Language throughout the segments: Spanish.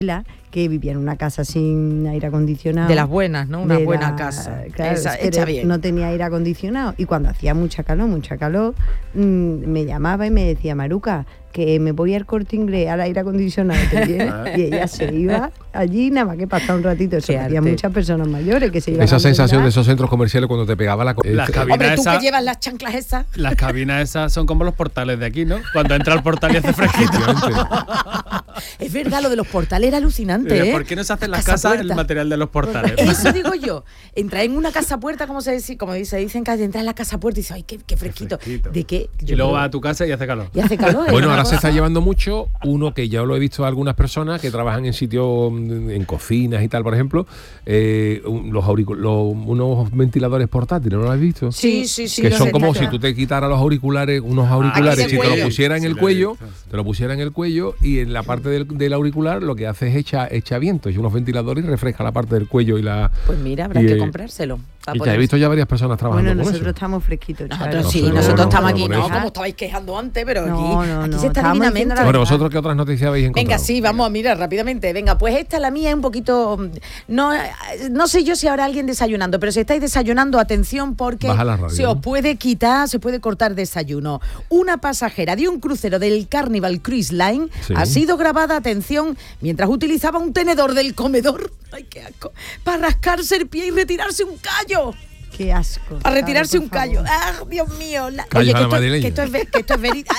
que vivía en una casa sin aire acondicionado. De las buenas, ¿no? Una buena casa. Claro, esa, hecha bien. No tenía aire acondicionado y cuando hacía mucha calor, me llamaba y me decía, Maruca, que me voy al Corte Inglés al aire acondicionado, ¿te vienes? Y ella se iba allí, nada más que pasaba un ratito. Eso había muchas personas mayores que se iban. Esa sensación de esos centros comerciales cuando te pegaba la... Hombre, tú que llevas las chanclas esas. Las cabinas esas son como los portales de aquí, ¿no? Cuando entra al portal y hace fresquito. Es verdad, lo de los portales era alucinante, ¿eh? ¿Por qué no se hacen las casas el material de los portales? Eso digo yo. Entra en una casa puerta, como se dicen que entra en la casa puerta y dices, ay, qué fresquito. ¿De qué? Y luego vas a tu casa y hace calor. Bueno, ahora se está llevando mucho uno que ya lo he visto a algunas personas que trabajan en sitios, en cocinas y tal, por ejemplo, unos ventiladores portátiles, ¿no lo has visto? Sí. Que son como si tú te quitaras unos auriculares, si te lo pusiera en el cuello, y en la parte del auricular lo que hace es echa viento, y unos ventiladores y refresca la parte del cuello y la... Pues mira, habrá que comprárselo. Y ya he visto ya varias personas trabajando con eso. Bueno, nosotros estamos fresquitos. Nosotros estamos aquí, no como estabais quejando antes, pero aquí se está divinamente. Bueno, ¿vosotros qué otras noticias habéis encontrado? Venga, sí, vamos a mirar rápidamente. Venga, pues esta, la mía, es un poquito... No sé yo si habrá alguien desayunando, pero si estáis desayunando, atención, porque se os puede cortar desayuno. Una pasajera de un crucero del Carnival Cruise Line ha sido grabada, atención, mientras utilizaba un tenedor del comedor, ay, qué asco, para rascarse el pie y retirarse un callo. Qué asco. A retirarse un callo. ¡Ah, Dios mío! Oye, que esto es verídico.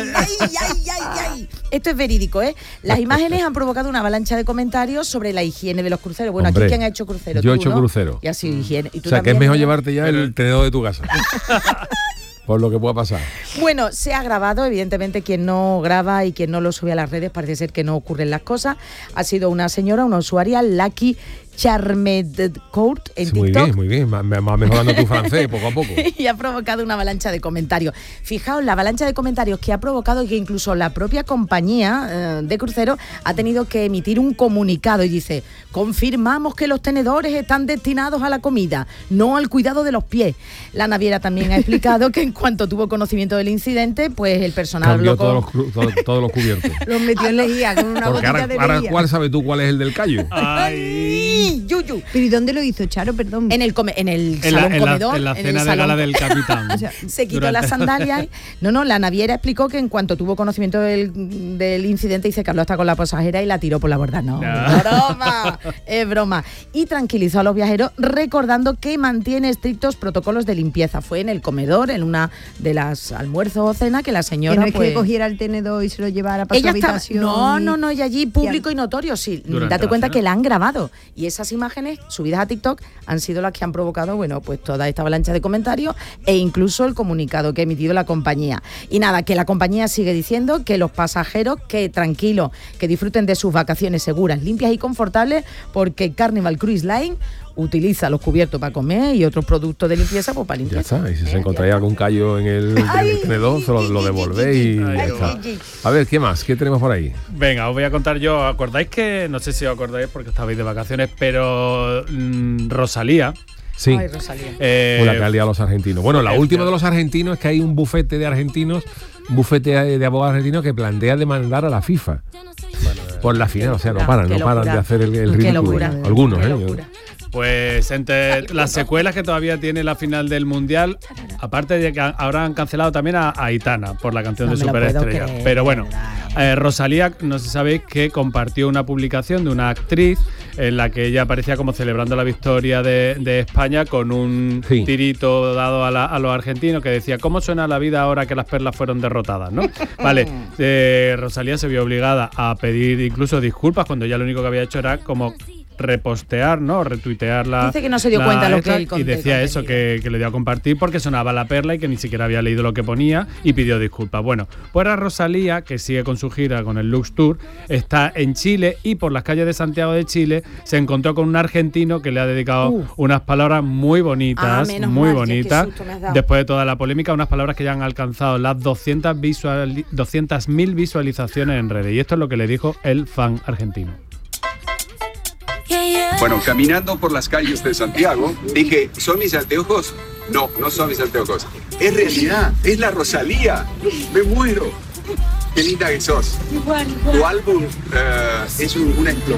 ¡Ay! Esto es verídico, ¿eh? Las imágenes han provocado una avalancha de comentarios sobre la higiene de los cruceros. Bueno, hombre, aquí ¿quién ha hecho crucero? Yo he hecho crucero. Y así higiene. ¿Y tú o sea, también, que es mejor llevarte ya el tenedor de tu casa. Por lo que pueda pasar. Bueno, se ha grabado, evidentemente quien no graba y quien no lo sube a las redes parece ser que no ocurren las cosas. Ha sido una señora, una usuaria, Lucky Charmedcourt en TikTok. Muy bien, va mejorando tu francés poco a poco. Y ha provocado una avalancha de comentarios. Fijaos, la avalancha de comentarios que ha provocado que incluso la propia compañía de crucero ha tenido que emitir un comunicado y dice: confirmamos que los tenedores están destinados a la comida, no al cuidado de los pies. La naviera también ha explicado que en cuanto tuvo conocimiento del incidente, pues el personal cambió todos los cubiertos. Los metió en lejía con una botella de lejía. Ahora, ¿cuál sabes tú cuál es el del callo? ¡Ay! Yuyu. ¿Pero y dónde lo hizo, Charo? Perdón. En el salón comedor. En la cena de gala del capitán. O sea, se quitó las sandalias. La naviera explicó que en cuanto tuvo conocimiento del incidente, dice que habló hasta con la pasajera y la tiró por la borda. No. Es broma. Y tranquilizó a los viajeros recordando que mantiene estrictos protocolos de limpieza. Fue en el comedor, en una de las almuerzos o cena, que la señora... Que no es que cogiera el tenedor y se lo llevara para su habitación. No, y allí público y notorio, sí. Date cuenta que la han grabado. Y esas imágenes subidas a TikTok han sido las que han provocado, pues toda esta avalancha de comentarios e incluso el comunicado que ha emitido la compañía. Y nada, que la compañía sigue diciendo que los pasajeros, que tranquilos, que disfruten de sus vacaciones seguras, limpias y confortables, porque Carnival Cruise Line utiliza los cubiertos para comer y otros productos de limpieza pues para limpiar. Ya está, y si se encontráis algún callo en el tenedor, se lo devolvéis y ya está. A ver, ¿qué más? ¿Qué tenemos por ahí? Venga, os voy a contar yo. ¿Acordáis que, no sé si os acordáis porque estabais de vacaciones, pero Rosalía? Sí, ay, Rosalía. La que ha liado a los argentinos. Bueno, la última de los argentinos es que hay un bufete de argentinos, un bufete de abogados argentinos que plantea demandar a la FIFA por la final. O sea, no paran de hacer el ridículo. Algunos, Pues entre las secuelas que todavía tiene la final del Mundial, aparte de que ahora han cancelado también a Aitana por la canción de Superestrella. Pero bueno, Rosalía, no sé si sabéis, que compartió una publicación de una actriz en la que ella aparecía como celebrando la victoria de España con un tirito dado a los argentinos que decía: ¿cómo suena la vida ahora que las perlas fueron derrotadas? ¿No? Vale, Rosalía se vio obligada a pedir incluso disculpas cuando ella lo único que había hecho era como repostear, ¿no? Retuitear la... Dice que no se dio cuenta lo que él y decía eso, que le dio a compartir porque sonaba la perla y que ni siquiera había leído lo que ponía y pidió disculpas. Bueno, pues a Rosalía, que sigue con su gira con el Lux Tour, está en Chile y por las calles de Santiago de Chile se encontró con un argentino que le ha dedicado unas palabras muy bonitas, después de toda la polémica, unas palabras que ya han alcanzado las 200.000 visualizaciones en redes. Y esto es lo que le dijo el fan argentino. Bueno, caminando por las calles de Santiago, dije: ¿son mis anteojos? No, no son mis anteojos. Es realidad, es la Rosalía. Me muero. Qué linda que sos. Tu álbum es una explosión.